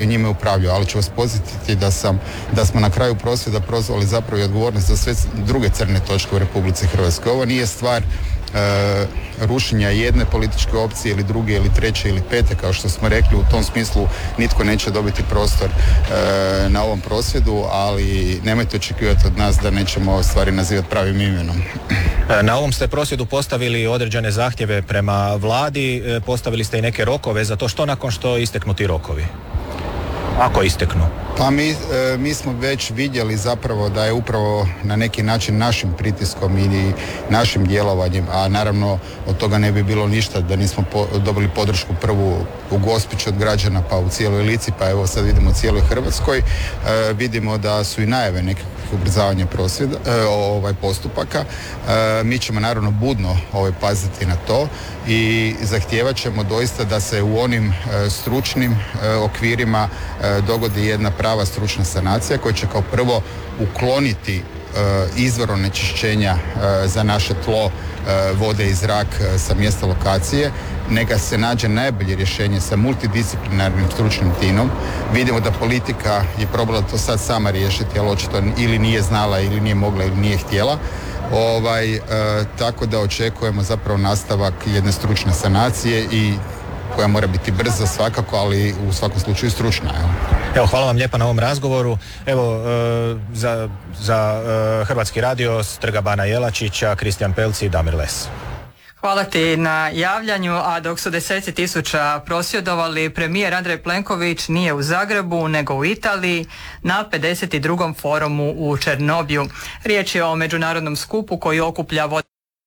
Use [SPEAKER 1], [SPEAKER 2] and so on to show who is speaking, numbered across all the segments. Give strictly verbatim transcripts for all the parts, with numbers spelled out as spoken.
[SPEAKER 1] njime upravljao, ali ću vas podsjetiti da sam, da smo na kraju prosvjeda prozvali zapravo i odgovornost za sve druge crne točke u Republici Hrvatskoj. Ovo nije stvar E, rušenja jedne političke opcije ili druge ili treće ili pete, kao što smo rekli. U tom smislu nitko neće dobiti prostor e, na ovom prosvjedu, ali nemojte očekivati od nas da nećemo stvari nazivati pravim imenom.
[SPEAKER 2] Na ovom ste prosvjedu postavili određene zahtjeve prema vladi, postavili ste i neke rokove za to. Što nakon što isteknu ti rokovi? Ako isteknu?
[SPEAKER 1] Pa mi, e, mi smo već vidjeli zapravo da je upravo na neki način našim pritiskom i našim djelovanjem, a naravno od toga ne bi bilo ništa da nismo po, dobili podršku prvu u Gospiću od građana, pa u cijeloj Lici, pa evo sad vidimo u cijeloj Hrvatskoj. E, vidimo da su i najave nekakvih ubrzavanja prosvjeda, e, ovaj postupaka. E, mi ćemo naravno budno ovaj, paziti na to i zahtijevat ćemo doista da se u onim e, stručnim e, okvirima e, dogodi jedna prava stručna sanacija koja će kao prvo ukloniti e, izvor onečišćenja e, za naše tlo, e, vode i zrak e, sa mjesta lokacije. Neka se nađe najbolje rješenje sa multidisciplinarnim stručnim timom. Vidimo da politika je probala to sad sama riješiti, ali očito ili nije znala, ili nije mogla, ili nije htjela. Ovaj, e, tako da očekujemo zapravo nastavak jedne stručne sanacije i koja mora biti brza svakako, ali u svakom slučaju stručna. Evo,
[SPEAKER 2] evo hvala vam lijepa na ovom razgovoru. Evo, e, za, za e, Hrvatski radio s Trga Bana Jelačića, Kristijan Pelci i Damir Les.
[SPEAKER 3] Hvala ti na javljanju, a dok su deseci tisuća prosvjedovali, premijer Andrej Plenković nije u Zagrebu, nego u Italiji na pedeset drugom forumu u Černobiju. Riječ je o međunarodnom skupu koji okuplja vod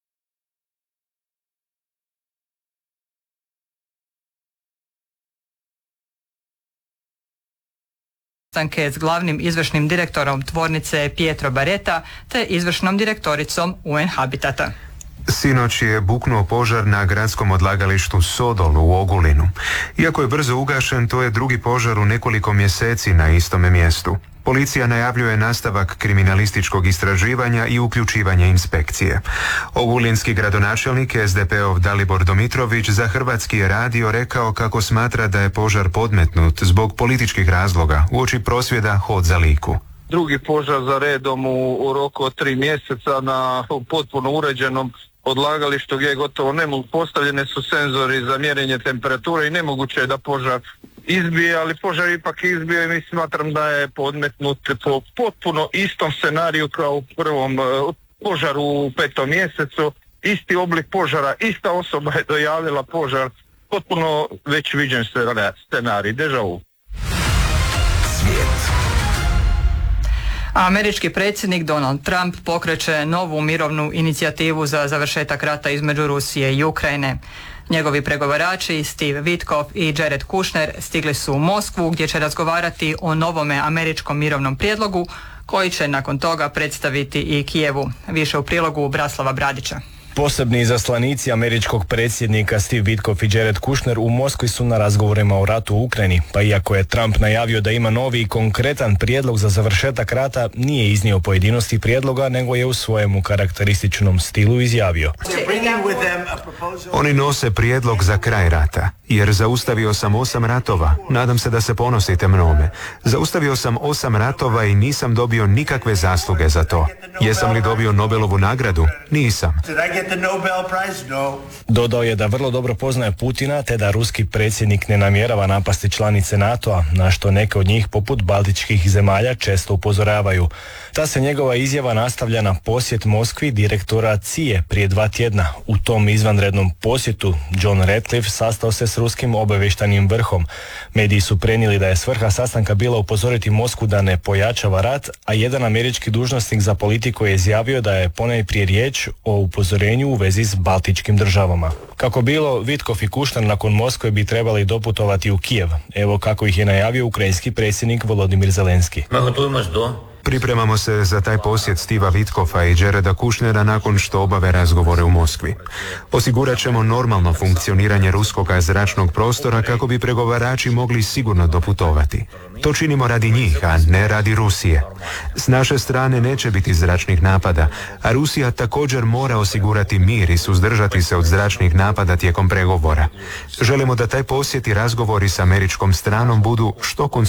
[SPEAKER 3] s glavnim izvršnim direktorom tvornice Pietro Baretta te izvršnom direktoricom U N Habitata.
[SPEAKER 4] Sinoć je buknuo požar na gradskom odlagalištu Sodol u Ogulinu. Iako je brzo ugašen, to je drugi požar u nekoliko mjeseci na istome mjestu. Policija najavljuje nastavak kriminalističkog istraživanja i uključivanje inspekcije. Ogulinski gradonačelnik S D P-ov Dalibor Domitrović za Hrvatski radio rekao kako smatra da je požar podmetnut zbog političkih razloga uoči prosvjeda Hod za Liku.
[SPEAKER 5] Drugi požar za redom u, u roku od tri mjeseca na potpuno uređenom odlagalištu gdje je gotovo nemoguće, postavljene su senzori za mjerenje temperature i nemoguće je da požar izbije, ali požar ipak izbio i mi smatram da je podmetnut po potpuno istom scenariju kao u prvom uh, požaru u petom mjesecu. Isti oblik požara, ista osoba je dojavila požar, potpuno već viđen scenarij, deja vu.
[SPEAKER 3] Svijet. Američki predsjednik Donald Trump pokreće novu mirovnu inicijativu za završetak rata između Rusije i Ukrajine. Njegovi pregovarači Steve Witkoff i Jared Kushner stigli su u Moskvu gdje će razgovarati o novome američkom mirovnom prijedlogu koji će nakon toga predstaviti i Kijevu. Više u prilogu Braslava Bradića.
[SPEAKER 2] Posebni izaslanici američkog predsjednika Steve Witkoff i Jared Kushner u Moskvi su na razgovorima o ratu u Ukrajini, pa iako je Trump najavio da ima novi i konkretan prijedlog za završetak rata, nije iznio pojedinosti prijedloga, nego je u svojemu karakterističnom stilu izjavio:
[SPEAKER 4] Oni nose prijedlog za kraj rata, jer zaustavio sam osam ratova, nadam se da se ponosite mnome. Zaustavio sam osam ratova i nisam dobio nikakve zasluge za to. Jesam li dobio Nobelovu nagradu? Nisam.
[SPEAKER 2] Dodao je da vrlo dobro poznaje Putina, te da ruski predsjednik ne namjerava napasti članice NATO-a, na što neke od njih poput baltičkih zemalja često upozoravaju. Ta se njegova izjava nastavlja na posjet Moskvi direktora C I A prije dva tjedna. U tom izvanrednom posjetu John Ratcliffe sastao se s ruskim obavještajnim vrhom. Mediji su prenijeli da je svrha sastanka bila upozoriti Moskvu da ne pojačava rat, a jedan američki dužnosnik za politiku je izjavio da je ponajprije riječ o upozorenju u vezi s baltičkim državama. Kako bilo, Witkoff i Kushner nakon Moskve bi trebali doputovati u Kijev. Evo kako ih je najavio ukrajinski predsjednik Volodimir Zelenski.
[SPEAKER 4] Pripremamo se za taj posjet Stiva Witkoffa i Jareda Kushnera nakon što obave razgovore u Moskvi. Osigurat ćemo normalno funkcioniranje ruskog zračnog prostora kako bi pregovarači mogli sigurno doputovati. To činimo radi njih, a ne radi Rusije. S naše strane neće biti zračnih napada, a Rusija također mora osigurati mir i suzdržati se od zračnih napada tijekom pregovora. Želimo da taj posjet i razgovori s američkom stranom budu što konstruktivniji